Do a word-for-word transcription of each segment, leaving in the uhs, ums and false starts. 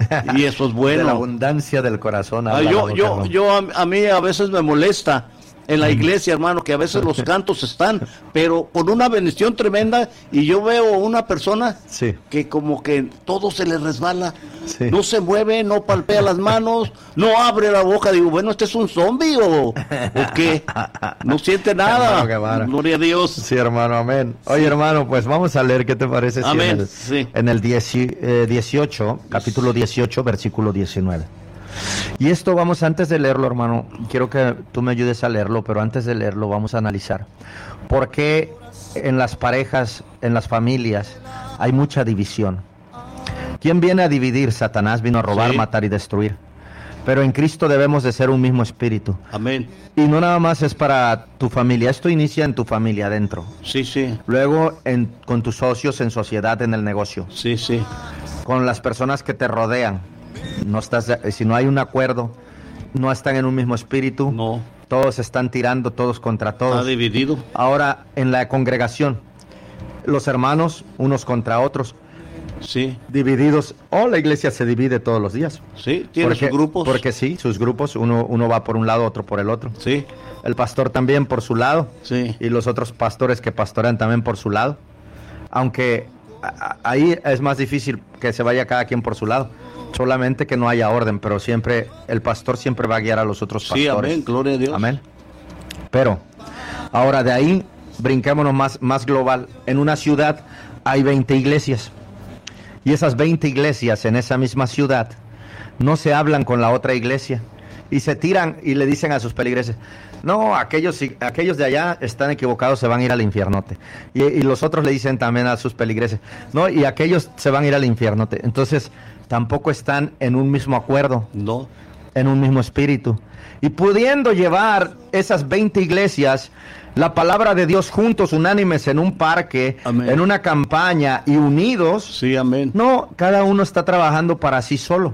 Y eso es bueno. De la abundancia del corazón. Ah, yo, yo, yo a, a mí a veces me molesta en la iglesia, hermano, que a veces los cantos están, pero con una bendición tremenda, y yo veo una persona sí. que como que todo se le resbala, sí. no se mueve, no palpea las manos, no abre la boca. Digo, bueno, ¿este es un zombie o, o qué? No siente nada. Hermano, gloria a Dios. Sí, hermano, amén. Oye, sí. hermano, pues vamos a leer, ¿qué te parece? Si amén, en el, sí. En el dieci, eh, dieciocho, capítulo dieciocho, versículo diecinueve. Y esto vamos, antes de leerlo, hermano, quiero que tú me ayudes a leerlo, pero antes de leerlo vamos a analizar por qué en las parejas, en las familias, hay mucha división. ¿Quién viene a dividir? Satanás vino a robar, sí. matar y destruir. Pero en Cristo debemos de ser un mismo espíritu. Amén. Y no nada más es para tu familia, esto inicia en tu familia adentro. Sí, sí. Luego en, con tus socios, en sociedad, en el negocio. Sí, sí. Con las personas que te rodean. No estás, si no hay un acuerdo, no están en un mismo espíritu, no. Todos están tirando todos contra todos. Está dividido. Ahora en la congregación, los hermanos unos contra otros, sí, divididos. Oh, la iglesia se divide todos los días. Sí, tiene porque, sus grupos. Porque sí, sus grupos, uno, uno va por un lado, otro por el otro. Sí. El pastor también por su lado. Sí. Y los otros pastores que pastorean también por su lado. Aunque a, ahí es más difícil que se vaya cada quien por su lado. Solamente que no haya orden, pero siempre, el pastor siempre va a guiar a los otros pastores. Sí, amén, gloria a Dios. Amén. Pero, ahora de ahí, brinquémonos más, más global. En una ciudad hay veinte iglesias. Y esas veinte iglesias en esa misma ciudad no se hablan con la otra iglesia. Y se tiran y le dicen a sus peligreses, no, aquellos, aquellos de allá están equivocados, se van a ir al infiernote. Y, y los otros le dicen también a sus peligreses, no, y aquellos se van a ir al infiernote. Entonces, tampoco están en un mismo acuerdo, no, en un mismo espíritu. Y pudiendo llevar esas veinte iglesias, la palabra de Dios juntos, unánimes, en un parque, amén, en una campaña y unidos, sí, amén. No, cada uno está trabajando para sí solo.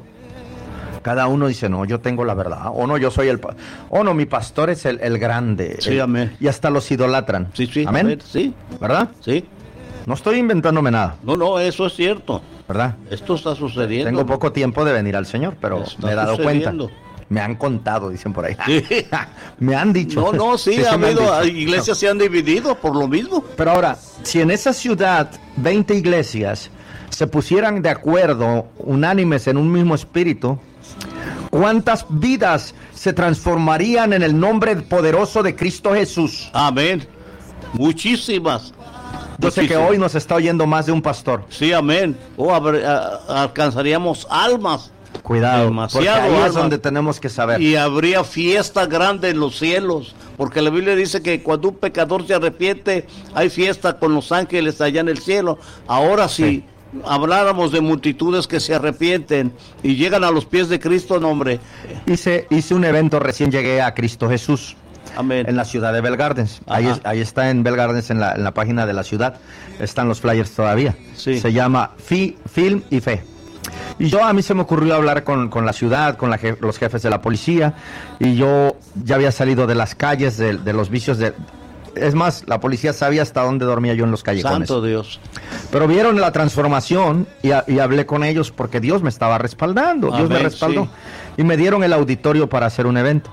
Cada uno dice, no, yo tengo la verdad, o no, yo soy el, pa o no, mi pastor es el, el grande. Sí, el, amén. Y hasta los idolatran. Sí, sí, amén. amén. Sí. ¿Verdad? Sí. No estoy inventándome nada. No, no, eso es cierto. ¿Verdad? Esto está sucediendo. Tengo poco tiempo de venir al Señor, pero está me he dado sucediendo. cuenta. Me han contado, dicen por ahí. Sí. Me han dicho. No, no, sí, sí ha habido, dicho. iglesias no. se han dividido por lo mismo. Pero ahora, si en esa ciudad veinte iglesias se pusieran de acuerdo, unánimes en un mismo espíritu, ¿cuántas vidas se transformarían en el nombre poderoso de Cristo Jesús? Amén. Muchísimas. Yo sé que hoy nos está oyendo más de un pastor. Sí, amén. Oh, abre, a, alcanzaríamos almas. Cuidado, porque ahí almas. es donde tenemos que saber. Y habría fiesta grande en los cielos, porque la Biblia dice que cuando un pecador se arrepiente, hay fiesta con los ángeles allá en el cielo. Ahora sí. Si habláramos de multitudes que se arrepienten y llegan a los pies de Cristo, no, hombre. Hice, hice un evento, recién llegué a Cristo Jesús. Amén. En la ciudad de Bell Gardens. Ahí, es, ahí está en Bell Gardens, en la, en la página de la ciudad. Están los flyers todavía. Sí. Se llama Fi, Film y Fe. Y yo, a mí se me ocurrió hablar con, con la ciudad, con la jef, los jefes de la policía. Y yo ya había salido de las calles, de, de los vicios de... Es más, la policía sabía hasta dónde dormía yo en los callejones. Santo Dios. Pero vieron la transformación y, a, y hablé con ellos porque Dios me estaba respaldando. Amén, Dios me respaldó. Sí. Y me dieron el auditorio para hacer un evento.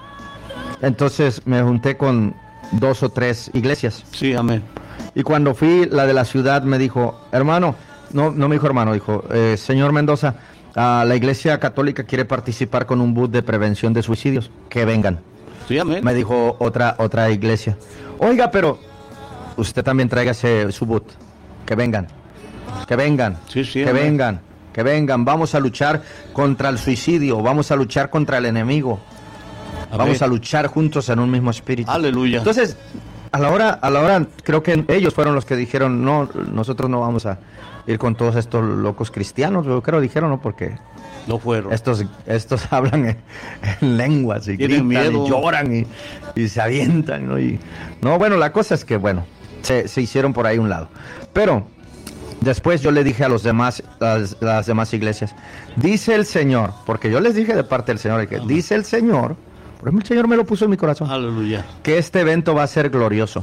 Entonces me junté con dos o tres iglesias. Sí, amén. Y cuando fui, la de la ciudad me dijo, hermano, no, no me dijo hermano, dijo, eh, señor Mendoza, uh, la iglesia católica quiere participar con un booth de prevención de suicidios. Que vengan. Sí, amén. Me dijo otra, otra iglesia. Oiga, pero usted también tráigase su boot. Que vengan. Que vengan. Sí, sí, que amén. vengan. Que vengan. Vamos a luchar contra el suicidio. Vamos a luchar contra el enemigo. Amén. Vamos a luchar juntos en un mismo espíritu. Aleluya. Entonces, a la hora, a la hora, creo que ellos fueron los que dijeron, no, nosotros no vamos a ir con todos estos locos cristianos. Yo creo dijeron, no, porque no fueron. Estos, estos hablan en, en lenguas y tienen gritan miedo. Y lloran y, y se avientan, ¿no? Y, no, bueno, la cosa es que, bueno, se, se hicieron por ahí un lado. Pero después yo le dije a los demás, las, las demás iglesias, dice el Señor, porque yo les dije de parte del Señor, que dice el Señor, por ejemplo, el Señor me lo puso en mi corazón. Aleluya. Que este evento va a ser glorioso.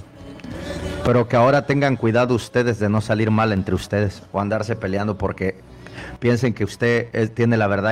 Pero que ahora tengan cuidado ustedes de no salir mal entre ustedes o andarse peleando porque piensen que usted eh, tiene la verdad